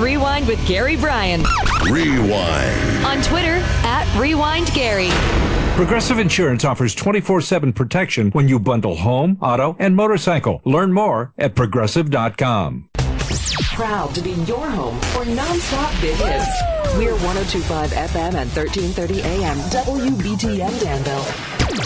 Rewind with Gary Bryan. Rewind. On Twitter, @RewindGary. Progressive Insurance offers 24/7 protection when you bundle home, auto, and motorcycle. Learn more at Progressive.com. Proud to be your home for non-stop big hits. We're 102.5 FM and 1330 AM WBTN Danville.